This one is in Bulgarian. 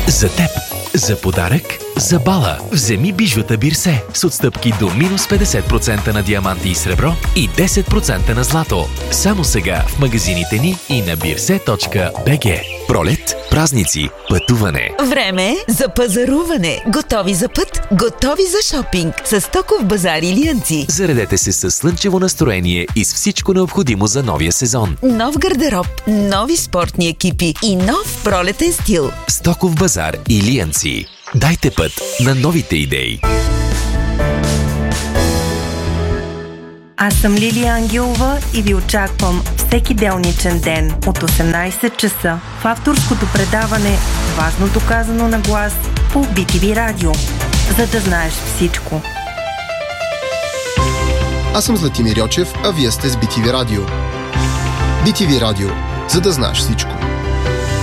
За теб, за подарък, за бала. Вземи бижута Бирсе с отстъпки до минус 50% на диаманти и сребро и 10% на злато. Само сега в магазините ни и на birse.bg. Пролет, празници, пътуване. Време за пазаруване. Готови за път, готови за шопинг. С Стоков базар Илиянци. Заредете се с слънчево настроение и с всичко необходимо за новия сезон. Нов гардероб, нови спортни екипи и нов пролетен стил. Стоков базар Илиянци. Дайте път на новите идеи. Аз съм Лилия Ангелова и ви очаквам всеки делничен ден от 18 часа в авторското предаване "Важното казано на глас" по BTV Радио, за да знаеш всичко. Аз съм Златимир Йочев, а вие сте с BTV Радио. BTV Радио, за да знаеш всичко.